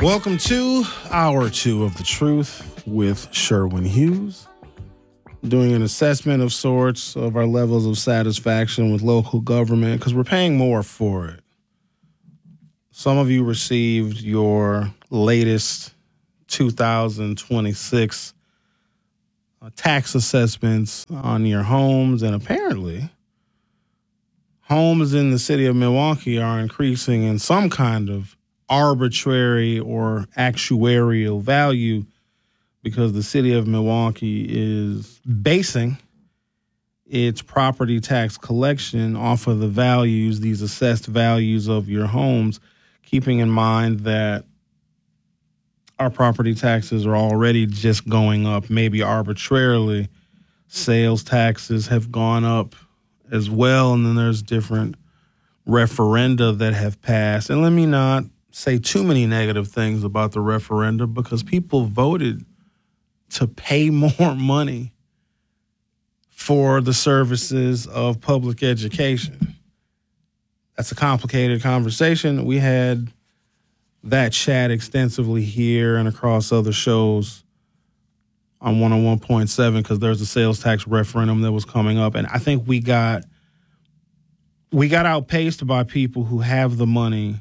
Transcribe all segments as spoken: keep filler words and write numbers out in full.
Welcome to Hour Two of the Truth with Sherwin Hughes. Doing an assessment of sorts of our levels of satisfaction with local government because we're paying more for it. Some of you received your latest two thousand twenty-six uh, tax assessments on your homes, and apparently homes in the city of Milwaukee are increasing in some kind of arbitrary or actuarial value because the city of Milwaukee is basing its property tax collection off of the values, these assessed values of your homes, keeping in mind that our property taxes are already just going up, maybe arbitrarily. Sales taxes have gone up as well, and then there's different referenda that have passed. And let me not say too many negative things about the referenda because people voted to pay more money for the services of public education. That's a complicated conversation. We had that chat extensively here and across other shows on one oh one point seven because there's a sales tax referendum that was coming up. And I think we got we got outpaced by people who have the money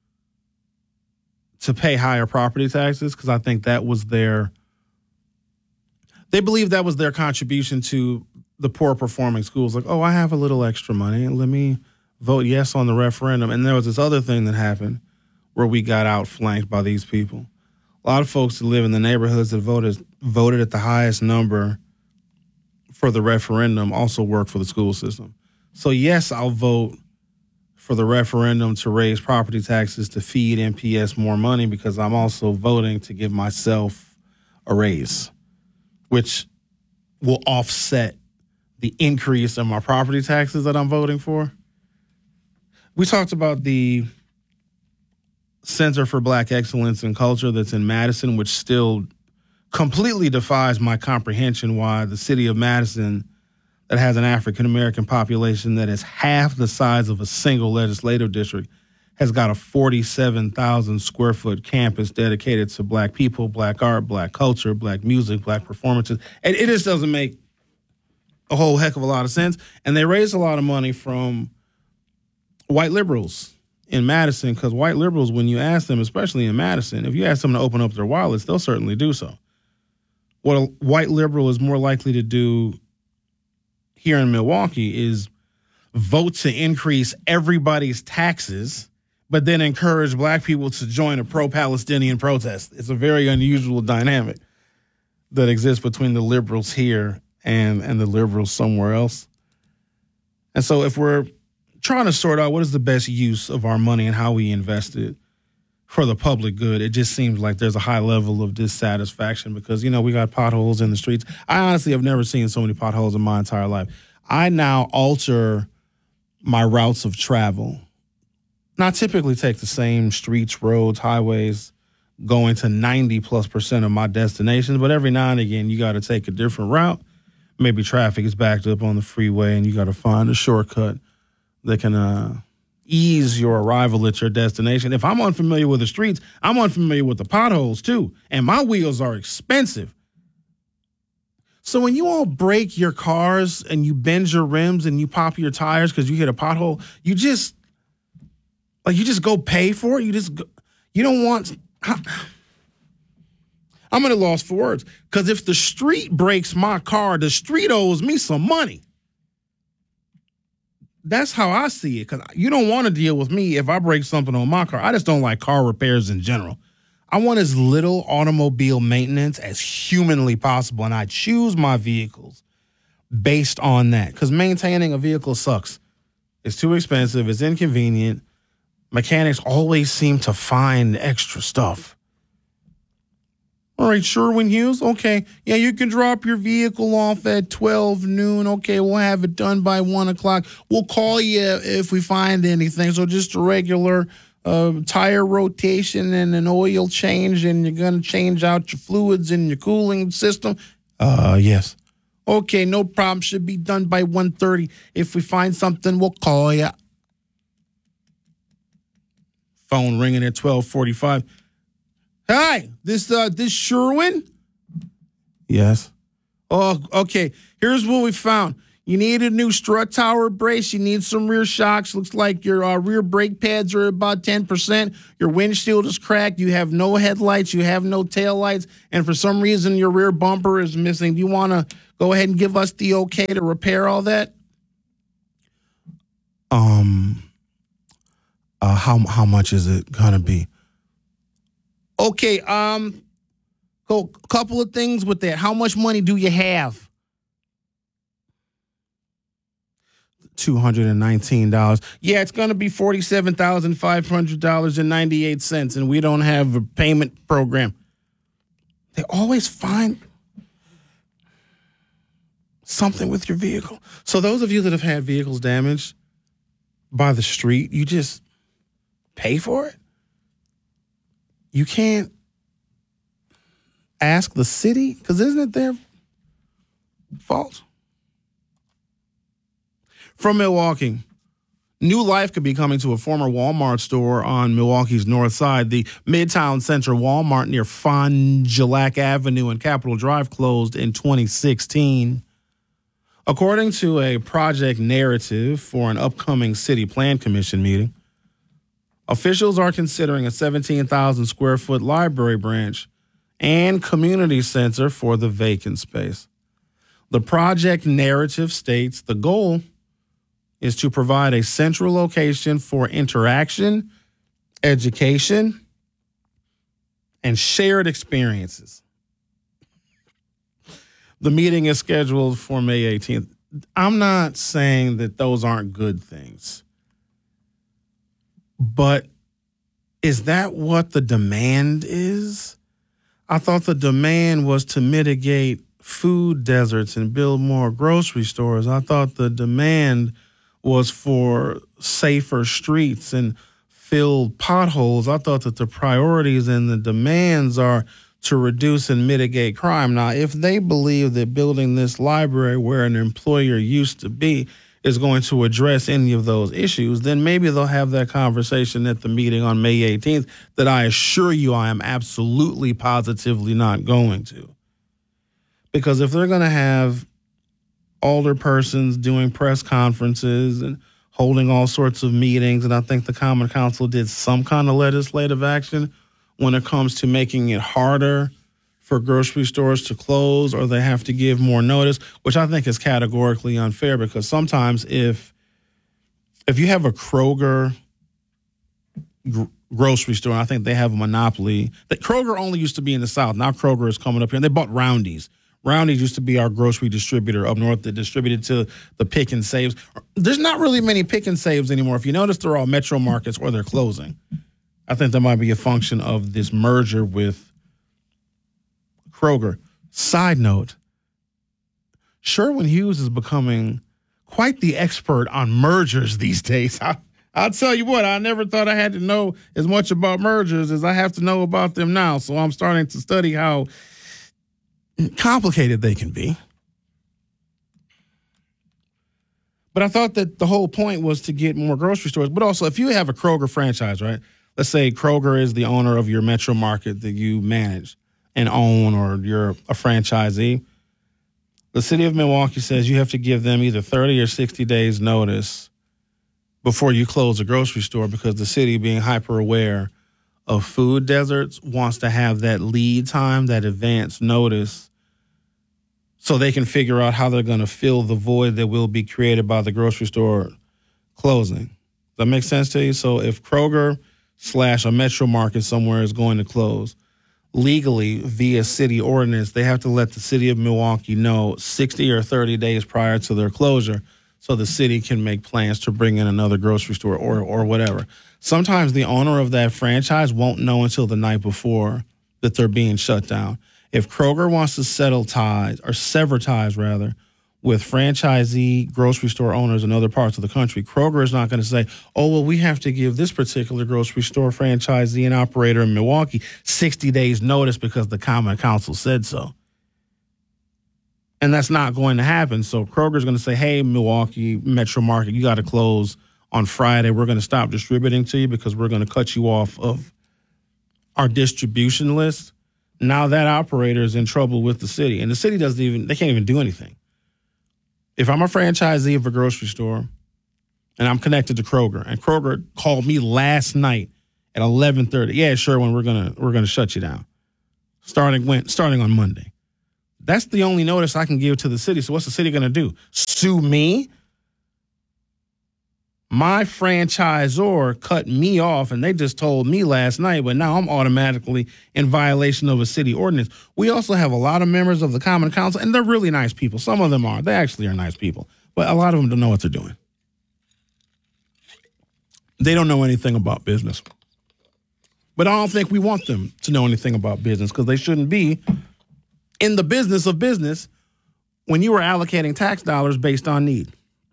to pay higher property taxes because I think that was their They believe that was their contribution to the poor performing schools. Like, oh, I have a little extra money. Let me vote yes on the referendum. And there was this other thing that happened where we got outflanked by these people. A lot of folks that live in the neighborhoods that voted voted at the highest number for the referendum also work for the school system. So, yes, I'll vote for the referendum to raise property taxes to feed M P S more money because I'm also voting to give myself a raise, which will offset the increase in my property taxes that I'm voting for. We talked about the Center for Black Excellence and Culture that's in Madison, which still completely defies my comprehension why the city of Madison, that has an African-American population that is half the size of a single legislative district, has got a forty-seven thousand square foot campus dedicated to black people, black art, black culture, black music, black performances. And it just doesn't make a whole heck of a lot of sense. And they raise a lot of money from white liberals in Madison because white liberals, when you ask them, especially in Madison, if you ask them to open up their wallets, they'll certainly do so. What a white liberal is more likely to do here in Milwaukee is vote to increase everybody's taxes but then encourage black people to join a pro-Palestinian protest. It's a very unusual dynamic that exists between the liberals here and, and the liberals somewhere else. And so if we're trying to sort out what is the best use of our money and how we invest it for the public good, it just seems like there's a high level of dissatisfaction because, you know, we got potholes in the streets. I honestly have never seen so many potholes in my entire life. I now alter my routes of travel. Now, I typically take the same streets, roads, highways, going to ninety plus percent of my destinations. But every now and again, you got to take a different route. Maybe traffic is backed up on the freeway and you got to find a shortcut that can uh, ease your arrival at your destination. If I'm unfamiliar with the streets, I'm unfamiliar with the potholes too. And my wheels are expensive. So when you all break your cars and you bend your rims and you pop your tires because you hit a pothole, you just... Like, you just go pay for it? You just go, you don't want... I'm at a loss for words. Because if the street breaks my car, the street owes me some money. That's how I see it. Because you don't want to deal with me if I break something on my car. I just don't like car repairs in general. I want as little automobile maintenance as humanly possible. And I choose my vehicles based on that. Because maintaining a vehicle sucks. It's too expensive. It's inconvenient. Mechanics always seem to find extra stuff. All right, Sherwin Hughes, okay. Yeah, you can drop your vehicle off at twelve noon. Okay, we'll have it done by one o'clock. We'll call you if we find anything. So just a regular uh, tire rotation and an oil change, and you're going to change out your fluids in your cooling system. Uh, yes. Okay, no problem. Should be done by one thirty. If we find something, we'll call you. Phone ringing at twelve forty-five. Hi, this uh, this Sherwin? Yes. Oh, okay. Here's what we found. You need a new strut tower brace. You need some rear shocks. Looks like your uh, rear brake pads are about ten percent. Your windshield is cracked. You have no headlights. You have no taillights. And for some reason, your rear bumper is missing. Do you want to go ahead and give us the okay to repair all that? Um, uh, how how much is it gonna be? Okay, um, a couple of things with that. How much money do you have? two hundred nineteen dollars. Yeah, it's going to be forty-seven thousand five hundred dollars and ninety-eight cents, and we don't have a payment program. They always find something with your vehicle. So those of you that have had vehicles damaged by the street, you just pay for it? You can't ask the city? Because isn't it their fault? From Milwaukee, new life could be coming to a former Walmart store on Milwaukee's north side. The Midtown Center Walmart near Fond du Lac Avenue and Capitol Drive closed in twenty sixteen. According to a project narrative for an upcoming City Plan Commission meeting, officials are considering a seventeen thousand square foot library branch and community center for the vacant space. The project narrative states the goal is to provide a central location for interaction, education, and shared experiences. The meeting is scheduled for May eighteenth. I'm not saying that those aren't good things, but is that what the demand is? I thought the demand was to mitigate food deserts and build more grocery stores. I thought the demand was for safer streets and filled potholes. I thought that the priorities and the demands are to reduce and mitigate crime. Now, if they believe that building this library where an employer used to be is going to address any of those issues, then maybe they'll have that conversation at the meeting on May eighteenth that I assure you I am absolutely positively not going to. Because if they're going to have older persons doing press conferences and holding all sorts of meetings, and I think the Common Council did some kind of legislative action when it comes to making it harder for grocery stores to close, or they have to give more notice, which I think is categorically unfair, because sometimes if if you have a Kroger gr- grocery store, and I think they have a monopoly, that Kroger only used to be in the South. Now Kroger is coming up here, and they bought Roundy's. Roundy's used to be our grocery distributor up north that distributed to the Pick and Saves. There's not really many Pick and Saves anymore. If you notice, they're all Metro Markets or they're closing. I think that might be a function of this merger with Kroger. Side note, Sherwin Hughes is becoming quite the expert on mergers these days. I, I'll tell you what, I never thought I had to know as much about mergers as I have to know about them now. So I'm starting to study how complicated they can be. But I thought that the whole point was to get more grocery stores. But also, if you have a Kroger franchise, right? Let's say Kroger is the owner of your Metro Market that you manage and own, or you're a franchisee. The city of Milwaukee says you have to give them either thirty or sixty days notice before you close a grocery store, because the city, being hyper aware of food deserts, wants to have that lead time, that advance notice, so they can figure out how they're going to fill the void that will be created by the grocery store closing. Does that make sense to you? So if Kroger slash a Metro Market somewhere is going to close, legally via city ordinance, they have to let the city of Milwaukee know sixty or thirty days prior to their closure, so the city can make plans to bring in another grocery store or or whatever. Sometimes the owner of that franchise won't know until the night before that they're being shut down. If Kroger wants to settle ties, or sever ties rather, with franchisee grocery store owners in other parts of the country, Kroger is not going to say, oh, well, we have to give this particular grocery store franchisee and operator in Milwaukee sixty days notice because the Common Council said so. And that's not going to happen. So Kroger's going to say, hey, Milwaukee Metro Market, you got to close on Friday. We're going to stop distributing to you because we're going to cut you off of our distribution list, now that operator is in trouble with the city. And the city doesn't even, they can't even do anything. If I'm a franchisee of a grocery store and I'm connected to Kroger, and Kroger called me last night at eleven thirty, yeah, sure, when we're gonna we're gonna shut you down. Starting when starting on Monday. That's the only notice I can give to the city. So what's the city gonna do? Sue me? My franchisor cut me off, and they just told me last night, but now I'm automatically in violation of a city ordinance. We also have a lot of members of the Common Council, and they're really nice people. Some of them are. They actually are nice people, but a lot of them don't know what they're doing. They don't know anything about business. But I don't think we want them to know anything about business because they shouldn't be in the business of business when you are allocating tax dollars based on need.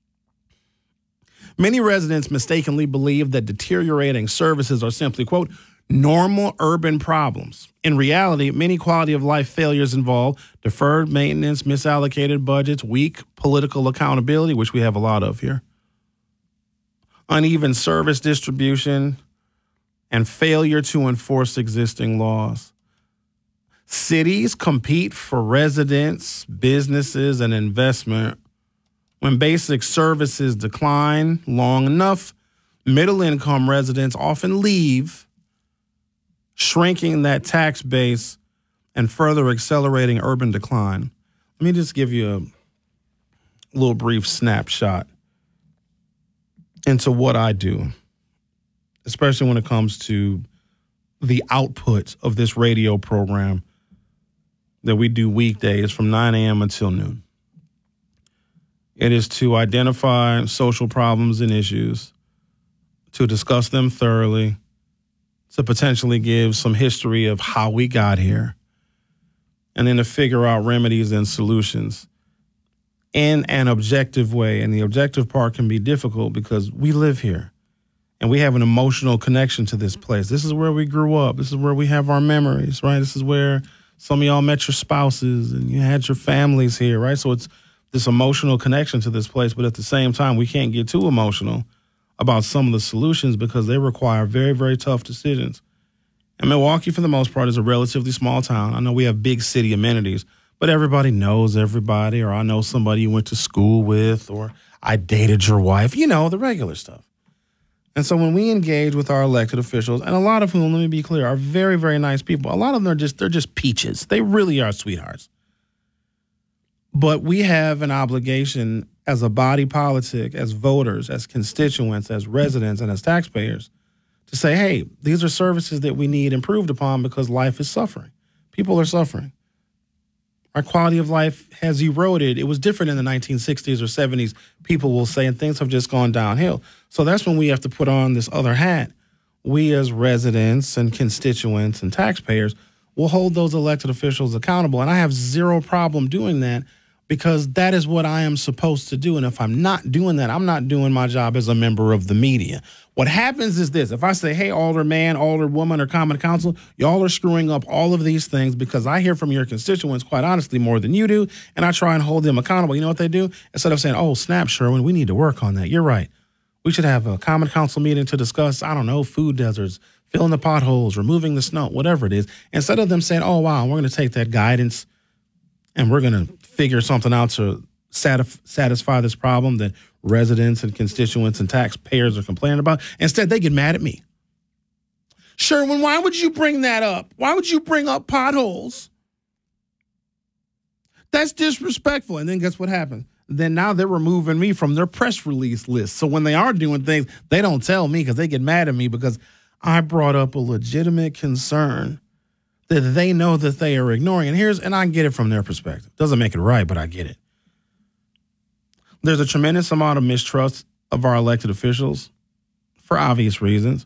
Many residents mistakenly believe that deteriorating services are simply, quote, normal urban problems. In reality, many quality of life failures involve deferred maintenance, misallocated budgets, weak political accountability, which we have a lot of here, uneven service distribution, and failure to enforce existing laws. Cities compete for residents, businesses, and investment. When basic services decline long enough, middle-income residents often leave, shrinking that tax base and further accelerating urban decline. Let me just give you a little brief snapshot into what I do, especially when it comes to the output of this radio program that we do weekdays from nine a.m. until noon. It is to identify social problems and issues, to discuss them thoroughly, to potentially give some history of how we got here, and then to figure out remedies and solutions in an objective way. And the objective part can be difficult because we live here and we have an emotional connection to this place. This is where we grew up. This is where we have our memories, right? This is where some of y'all met your spouses and you had your families here, right? So it's this emotional connection to this place, but at the same time, we can't get too emotional about some of the solutions because they require very, very tough decisions. And Milwaukee, for the most part, is a relatively small town. I know we have big city amenities, but everybody knows everybody, or I know somebody you went to school with, or I dated your wife, you know, the regular stuff. And so when we engage with our elected officials, and a lot of whom, let me be clear, are very, very nice people. A lot of them are just, they're just peaches. They really are sweethearts. But we have an obligation as a body politic, as voters, as constituents, as residents, and as taxpayers to say, hey, these are services that we need improved upon because life is suffering. People are suffering. Our quality of life has eroded. It was different in the nineteen sixties or seventies, people will say, and things have just gone downhill. So that's when we have to put on this other hat. We as residents and constituents and taxpayers will hold those elected officials accountable. And I have zero problem doing that, because that is what I am supposed to do. And if I'm not doing that, I'm not doing my job as a member of the media. What happens is this. If I say, hey, alderman, alderwoman, or common council, y'all are screwing up all of these things because I hear from your constituents, quite honestly, more than you do, and I try and hold them accountable. You know what they do? Instead of saying, oh, snap, Sherwin, we need to work on that. You're right. We should have a common council meeting to discuss, I don't know, food deserts, filling the potholes, removing the snow, whatever it is. Instead of them saying, oh, wow, we're going to take that guidance and we're going to figure something out to satisf- satisfy this problem that residents and constituents and taxpayers are complaining about. Instead, they get mad at me. Sherwin, why would you bring that up? Why would you bring up potholes? That's disrespectful. And then guess what happens? Then now they're removing me from their press release list. So when they are doing things, they don't tell me because they get mad at me because I brought up a legitimate concern that they know that they are ignoring. And here's, and I get it from their perspective. Doesn't make it right, but I get it. There's a tremendous amount of mistrust of our elected officials for obvious reasons.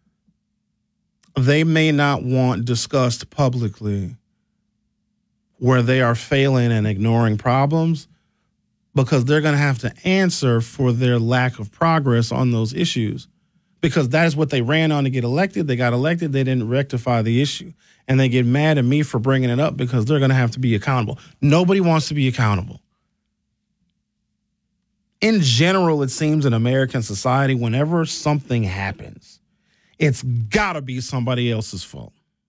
They may not want discussed publicly where they are failing and ignoring problems because they're going to have to answer for their lack of progress on those issues. Because that is what they ran on to get elected. They got elected. They didn't rectify the issue. And they get mad at me for bringing it up because they're going to have to be accountable. Nobody wants to be accountable. In general, it seems in American society, whenever something happens, it's got to be somebody else's fault.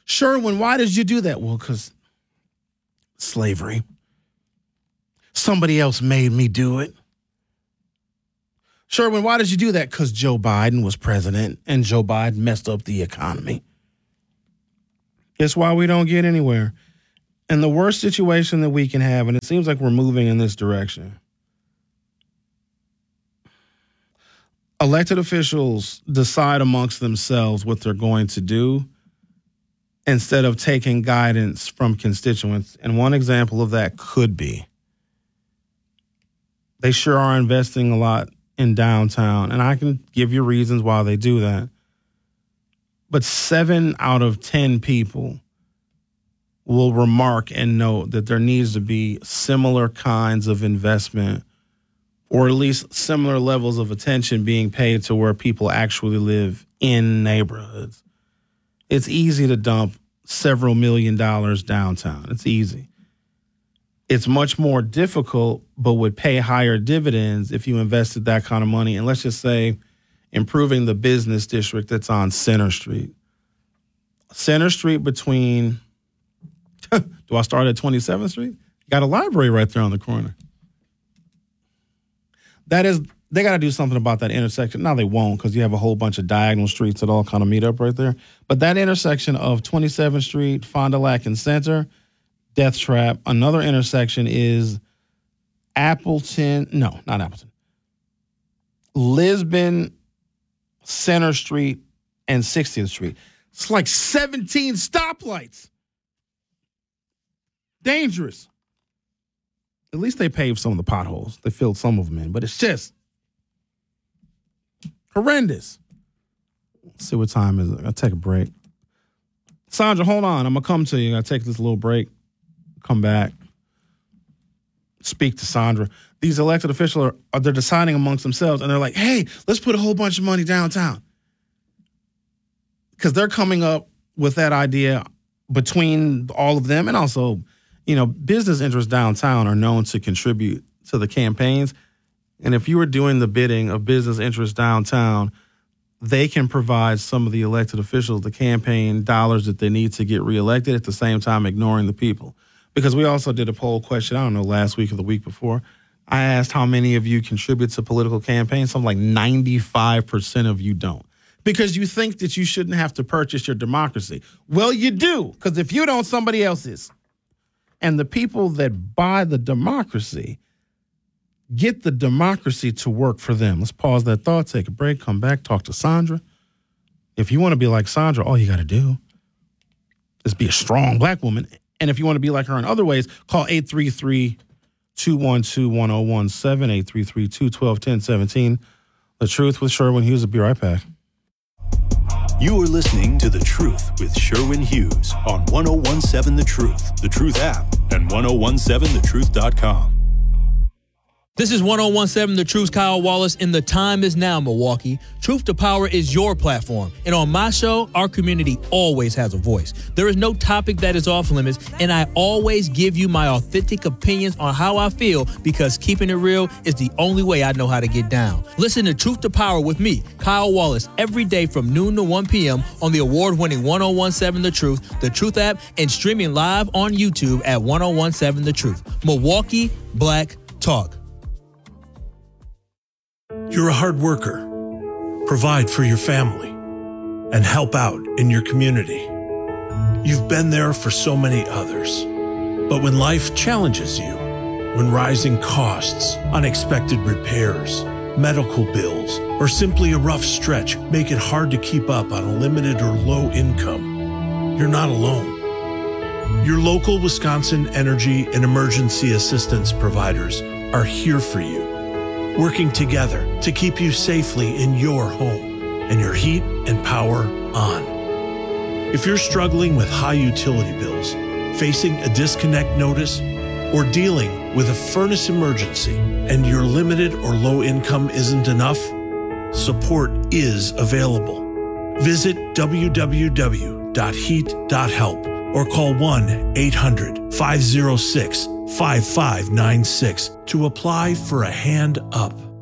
Sherwin, why did you do that? Well, because slavery. Somebody else made me do it. Sherwin, why did you do that? Because Joe Biden was president and Joe Biden messed up the economy. It's why we don't get anywhere. And the worst situation that we can have, and it seems like we're moving in this direction, elected officials decide amongst themselves what they're going to do instead of taking guidance from constituents. And one example of that could be they sure are investing a lot in downtown, and I can give you reasons why they do that. But seven out of ten people will remark and note that there needs to be similar kinds of investment, or at least similar levels of attention being paid to where people actually live in neighborhoods. It's easy to dump several million dollars downtown. It's easy. It's much more difficult, but would pay higher dividends if you invested that kind of money. And let's just say improving the business district that's on Center Street. Center Street between, do I start at twenty-seventh Street? Got a library right there on the corner. That is, they got to do something about that intersection. Now they won't, because you have a whole bunch of diagonal streets that all kind of meet up right there. But that intersection of twenty-seventh Street, Fond du Lac, and Center, death trap. Another intersection is Appleton. No, not Appleton. Lisbon, Center Street, and sixtieth Street. It's like seventeen stoplights. Dangerous. At least they paved some of the potholes. They filled some of them in, but it's just horrendous. Let's see what time is it. I'll take a break. Sandra, hold on. I'm going to come to you. I'll take this little break. Come back. Speak to Sandra. These elected officials are, are they're deciding amongst themselves, and they're like, hey, let's put a whole bunch of money downtown. Because they're coming up with that idea between all of them, and also, you know, business interests downtown are known to contribute to the campaigns. And if you were doing the bidding of business interests downtown, they can provide some of the elected officials the campaign dollars that they need to get reelected, at the same time ignoring the people. Because we also did a poll question, I don't know, last week or the week before. I asked how many of you contribute to political campaigns. Something like ninety-five percent of you don't. Because you think that you shouldn't have to purchase your democracy. Well, you do, because if you don't, somebody else is. And the people that buy the democracy get the democracy to work for them. Let's pause that thought, take a break, come back, talk to Sandra. If you want to be like Sandra, all you got to do is be a strong black woman. And if you want to be like her in other ways, call eight three three, two one two, one oh one seven, eight three three, two one two, one oh one seven. The Truth with Sherwin Hughes. Will be right back. You are listening to The Truth with Sherwin Hughes on one oh one seven The Truth, The Truth app, and ten seventeen the truth dot com. This is ten seventeen The Truth's Kyle Wallace, and the time is now, Milwaukee. Truth to Power is your platform, and on my show, our community always has a voice. There is no topic that is off limits, and I always give you my authentic opinions on how I feel, because keeping it real is the only way I know how to get down. Listen to Truth to Power with me, Kyle Wallace, every day from noon to one p.m. on the award-winning ten seventeen The Truth, The Truth app, and streaming live on YouTube at ten seventeen The Truth. Milwaukee Black Talk. You're a hard worker. Provide for your family and help out in your community. You've been there for so many others. But when life challenges you, when rising costs, unexpected repairs, medical bills, or simply a rough stretch make it hard to keep up on a limited or low income, you're not alone. Your local Wisconsin energy and emergency assistance providers are here for you, working together to keep you safely in your home and your heat and power on. If you're struggling with high utility bills, facing a disconnect notice, or dealing with a furnace emergency and your limited or low income isn't enough, support is available. Visit w w w dot heat dot help or call one eight hundred, five oh six, five five nine six to apply for a hand up.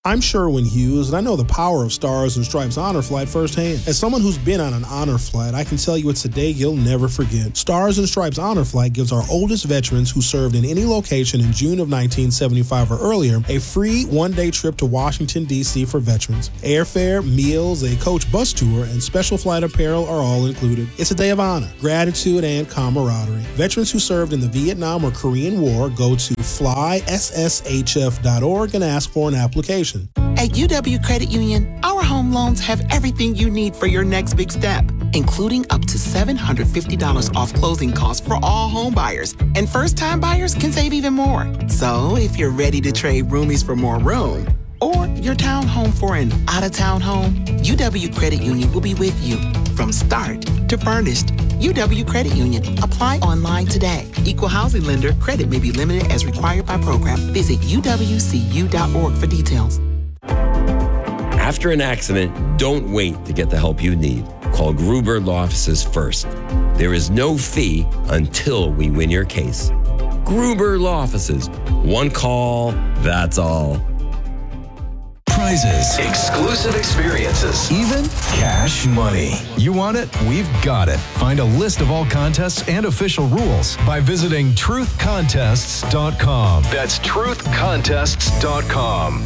I'm Sherwin Hughes, and I know the power of Stars and Stripes Honor Flight firsthand. As someone who's been on an honor flight, I can tell you it's a day you'll never forget. Stars and Stripes Honor Flight gives our oldest veterans who served in any location in June of nineteen seventy-five or earlier a free one-day trip to Washington, D C for veterans. Airfare, meals, a coach bus tour, and special flight apparel are all included. It's a day of honor, gratitude, and camaraderie. Veterans who served in the Vietnam or Korean War go to fly s s h f dot org and ask for an application. At U W Credit Union, our home loans have everything you need for your next big step, including up to seven hundred fifty dollars off closing costs for all home buyers. And first-time buyers can save even more. So if you're ready to trade roomies for more room, or your townhome for an out-of-town home, U W Credit Union will be with you from start to furnished. U W Credit Union. Apply online today. Equal housing lender. Credit may be limited as required by program. Visit u w c u dot org for details. After an accident, don't wait to get the help you need. Call Gruber Law Offices first. There is no fee until we win your case. Gruber Law Offices. One call, that's all. Prizes, exclusive experiences, even cash money. You want it? We've got it. Find a list of all contests and official rules by visiting truth contests dot com. That's truth contests dot com.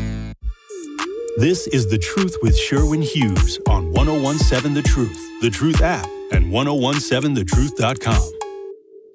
This is The Truth with Sherwin Hughes on one oh one seven The Truth, The Truth app, and ten seventeen the truth dot com.